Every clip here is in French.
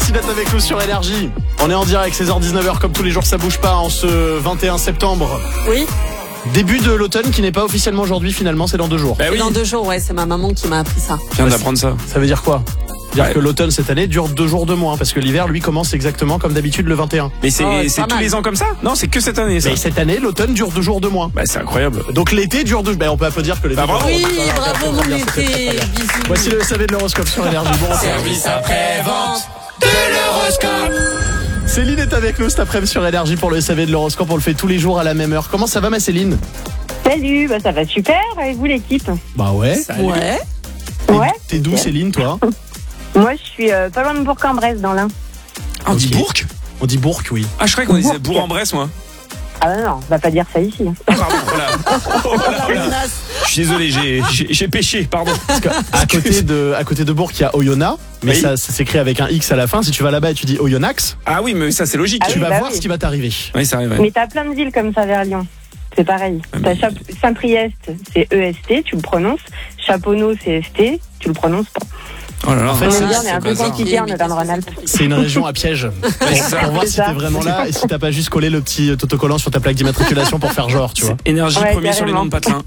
Merci d'être avec nous sur Énergie. On est en direct, 16h-19h, comme tous les jours, ça bouge pas en ce 21 septembre. Oui. Début de l'automne qui n'est pas officiellement aujourd'hui, finalement, c'est dans 2 jours. Bah oui. Dans 2 jours, ouais, c'est ma maman qui m'a appris ça. Je viens d'apprendre ça. Ça veut dire quoi? Dire que l'automne cette année dure 2 jours de moins, parce que l'hiver, lui, commence exactement comme d'habitude le 21. Mais c'est pas tous mal. les ans comme ça? Non, c'est que cette année ça. Et cette année, l'automne dure 2 jours de moins. Bah c'est incroyable. Donc l'été dure 2 jours. Ben, on peut applaudir que l'été. Bah, bravo. Oui, Voilà, bravo mon été. Bisous. Voici le SAV de l'horoscope sur Énergie. Bon, Service après-vente de l'horoscope. Céline est avec nous cet après-midi sur Énergie pour le SAV de l'horoscope. On le fait tous les jours à la même heure. Comment ça va, ma Céline? Salut, ça va super, et vous l'équipe? Bah ouais. Salut. Ouais. Ouais. T'es d'où, Céline, toi? Moi je suis pas loin de Bourg-en-Bresse dans l'Ain. On dit Ok. Bourg? On dit Bourg, oui. Ah je croyais qu'on disait Bourg. Bourg-en-Bresse moi. Ah non, on va pas dire ça ici. Ah, pardon, voilà. Oh, voilà. Je suis désolé, j'ai péché, pardon. Parce que à côté de Bourg, il y a Oyonnax, mais Oui. ça s'écrit avec un X à la fin. Si tu vas là-bas et tu dis Oyonnax, Ah oui, mais ça c'est logique. Ah tu oui, vas bah voir oui. ce qui va t'arriver. Oui, ça arrive. Ouais. Mais t'as plein de villes comme ça vers Lyon. C'est pareil. mais- T'as Saint-Priest, c'est EST, tu le prononces. Chaponneau, c'est ST, tu le prononces pas. Oh là là. En fait, On c'est- est bien, on est un peu bazar. compliqué en Auvergne-Rhône-Alpes. C'est une région à piège. Pour voir si t'es vraiment là et si t'as pas juste collé le petit autocollant sur ta plaque d'immatriculation pour faire genre, tu vois. Énergie Ouais, premier sur les carrément. noms de patelin.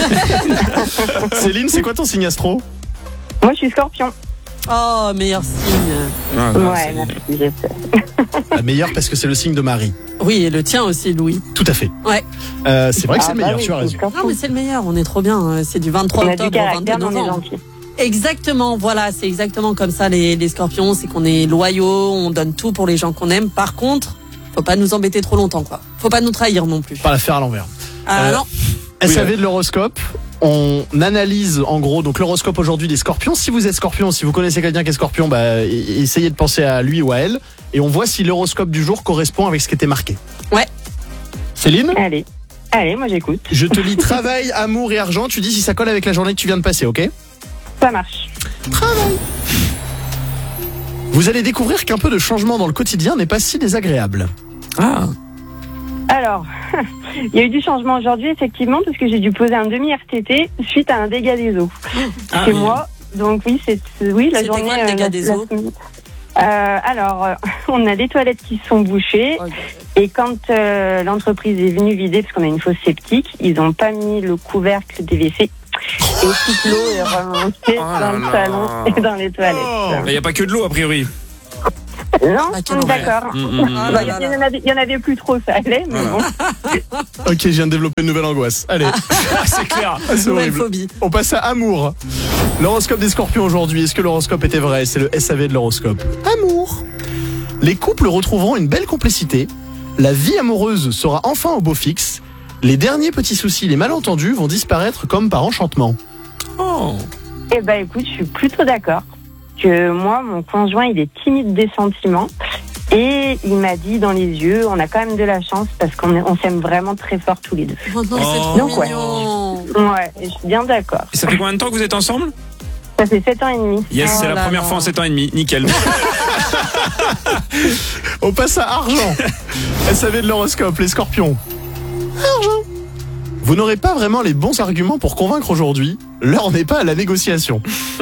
Céline, c'est quoi ton signe astro? Moi je suis Scorpion. Oh, meilleur signe. Ah, non, Ouais, c'est- merci, je sais. La meilleure parce que c'est le signe de Marie. Oui, et le tien aussi, Louis. Tout à fait. Ouais. C'est vrai que c'est Ah le bah meilleur, oui, tu as c'est raison. Scorpion. Non, mais c'est le meilleur, on est trop bien. C'est du 23 On a du octobre au 22 caractère, mais on est novembre. gentil. Exactement, voilà, c'est exactement comme ça les scorpions, c'est qu'on est loyaux, on donne tout pour les gens qu'on aime. Par contre, faut pas nous embêter trop longtemps, quoi. Faut pas nous trahir non plus. Pas la faire à l'envers. Ah non. SAV de l'horoscope. On analyse en gros donc l'horoscope aujourd'hui des scorpions. Si vous êtes scorpion, si vous connaissez quelqu'un qui est scorpion, essayez de penser à lui ou à elle. Et on voit si l'horoscope du jour correspond avec ce qui était marqué. Ouais. Céline, Allez, moi j'écoute. je te lis travail, amour et argent. Tu dis si ça colle avec la journée que tu viens de passer, ok? Ça marche. Travail. Vous allez découvrir qu'un peu de changement dans le quotidien n'est pas si désagréable. Ah. Alors, il y a eu du changement aujourd'hui, effectivement, parce que j'ai dû poser un demi-RTT suite à un dégât des eaux Ah, chez oui. moi. Donc oui, la C'était journée... quoi le dégât des eaux semaine. On a des toilettes qui sont bouchées et quand l'entreprise est venue vider, parce qu'on a une fosse septique, ils n'ont pas mis le couvercle des WC et toute l'eau est remontée Oh dans là le là. salon et dans les toilettes. Il n'y a pas que de l'eau a priori. Non, Ah, quel enfer. d'accord. Ah Bah, là Il là. y en avait plus trop, ça allait, mais bon. Ok, je viens de développer une nouvelle angoisse. Allez, C'est clair. c'est Nouvelle horrible. phobie. On passe à amour. L'horoscope des scorpions aujourd'hui. Est-ce que l'horoscope était vrai? C'est le SAV de l'horoscope. Amour. Les couples retrouveront une belle complicité. La vie amoureuse sera enfin au beau fixe. Les derniers petits soucis, les malentendus vont disparaître comme par enchantement. Oh. Eh ben, écoute, je suis plutôt d'accord que moi, mon conjoint, il est timide des sentiments. Et il m'a dit dans les yeux, on a quand même de la chance parce on s'aime vraiment très fort tous les deux. Oh non, c'est Oh. trop Donc, ouais. mignon. Ouais, et je suis bien d'accord. Et ça fait combien de temps que vous êtes ensemble? Ça fait 7 ans et demi. Yes, Oh c'est la là première là. fois en 7 ans et demi. Nickel. On passe à argent. SAV de l'horoscope, les scorpions. Argent. Vous n'aurez pas vraiment les bons arguments pour convaincre aujourd'hui. L'heure n'est pas à la négociation.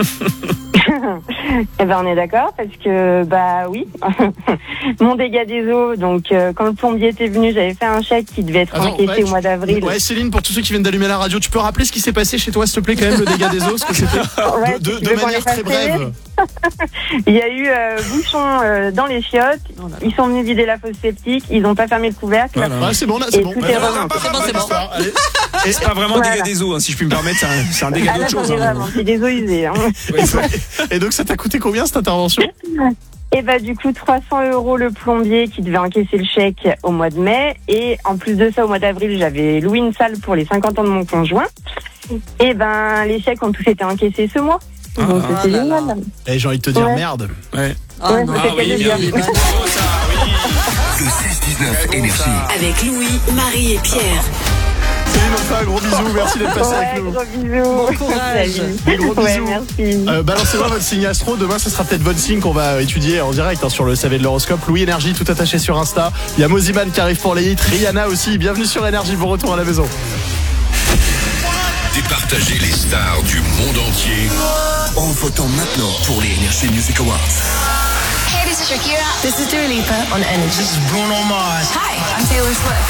Eh ben, on est d'accord parce que, bah oui, mon dégât des eaux, donc quand le plombier était venu, j'avais fait un chèque qui devait être Attends, encaissé ouais, au mois d'avril. Ouais, Céline, pour tous ceux qui viennent d'allumer la radio, tu peux rappeler ce qui s'est passé chez toi, s'il te plaît, quand même, le dégât des eaux, parce que c'était Ouais, de tu veux qu'on manière les fasse très brève. Il y a eu bouchon dans les chiottes, Oh là là. ils sont venus vider la fosse septique, ils n'ont pas fermé le couvercle. Voilà. Ouais, c'est bon, là, c'est Et bon. tout Ouais, est ouais, remonté. C'est bon. Allez. Et c'est pas vraiment un Voilà. dégât des eaux, hein, si je puis me permettre, c'est un dégât Ah là, d'autre j'en chose. ai hein. vraiment, c'est des eaux usées. Hein. Et donc, ça t'a coûté combien cette intervention? Et bah du coup 300 € le plombier qui devait encaisser le chèque au mois de mai. Et en plus de ça, au mois d'avril, j'avais loué une salle pour les 50 ans de mon conjoint. Et ben les chèques ont tous été encaissés ce mois. Ah, Donc ah c'est là génial. là. Eh, j'ai envie de te dire Ouais. merde. Ouais. Ah Ouais, non. c'était Ah oui, déjà bien. bien. Oh, ça, oui. Le 16-19 Énergie. Avec Louis, Marie et Pierre. Céline, on te fait un gros bisou. Merci d'être passé Ouais, avec nous. gros bisous. Bon courage. Salut. Des gros Ouais, bisous. merci. Balancez-moi votre signe astro. Demain, ce sera peut-être votre signe qu'on va étudier en direct sur le SAV de l'horoscope. Louis Énergie, tout attaché sur Insta. Il y a Moziman qui arrive pour les hits. Rihanna aussi. Bienvenue sur Énergie. Bon retour à la maison. Départager les stars du monde entier en votant maintenant pour les Energy Music Awards. Hey, this is Shakira. This is Dua Lipa on Energy. This is Bruno Mars. Hi, I'm Taylor Swift.